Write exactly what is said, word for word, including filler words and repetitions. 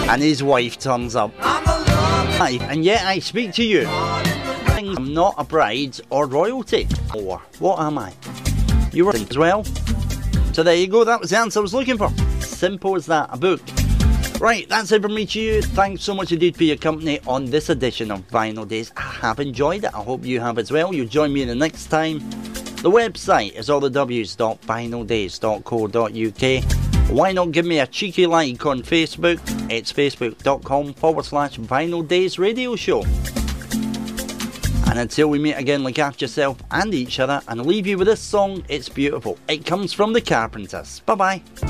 and his wife turns up. And yet I speak to you. I'm not a bride or royalty. Or what am I? You were as well. So there you go, that was the answer I was looking for. Simple as that, a book. Right, that's it from me to you. Thanks so much indeed for your company on this edition of Vinyl Days. I have enjoyed it. I hope you have as well. You'll join me the next time. The website is all the w's dot vinyl days dot co dot uk. Why not give me a cheeky like on Facebook? It's facebook.com forward slash Vinyl Days Radio Show. And until we meet again, look after yourself and each other, and leave you with this song. It's beautiful. It comes from the Carpenters. Bye bye.